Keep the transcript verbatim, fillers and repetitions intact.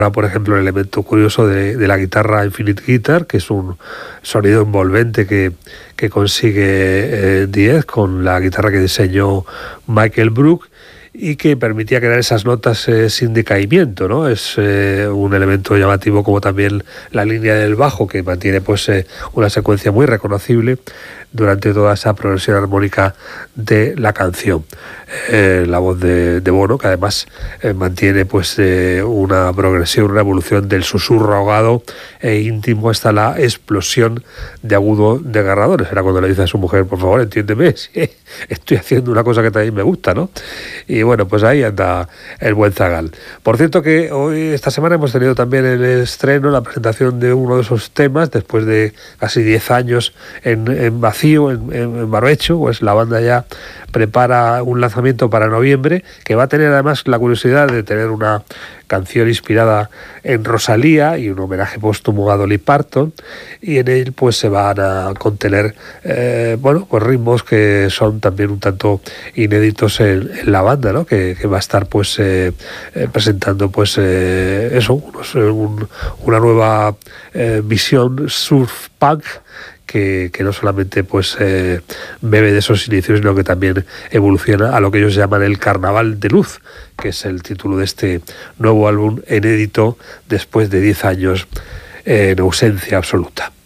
por ejemplo, el elemento curioso de, de la guitarra Infinite Guitar, que es un sonido envolvente que, que consigue eh, Diez con la guitarra que diseñó Michael Brook y que permitía crear esas notas eh, sin decaimiento, ¿no? Es eh, un elemento llamativo, como también la línea del bajo, que mantiene pues eh, una secuencia muy reconocible durante toda esa progresión armónica de la canción. Eh, la voz de, de Bono, que además eh, mantiene pues eh, una progresión, una evolución del susurro ahogado e íntimo hasta la explosión de agudo desgarrador. Era cuando le dice a su mujer: por favor, entiéndeme, si estoy haciendo una cosa que también me gusta, ¿no? Y bueno, pues ahí anda el buen zagal. Por cierto que hoy, esta semana, hemos tenido también el estreno, la presentación de uno de esos temas, después de casi diez años en, en vacío, en, en, en barbecho. Pues la banda ya prepara un lanzamiento para noviembre, que va a tener además la curiosidad de tener una canción inspirada en Rosalía y un homenaje póstumo a Dolly Parton, y en él pues se van a contener eh, bueno, pues ritmos que son también un tanto inéditos en, en la banda, ¿no? que, que va a estar pues eh, eh, presentando pues eh, eso, unos, un, una nueva eh, visión surf punk, Que, que no solamente pues eh, bebe de esos inicios, sino que también evoluciona a lo que ellos llaman el Carnaval de Luz, que es el título de este nuevo álbum inédito después de diez años eh, en ausencia absoluta.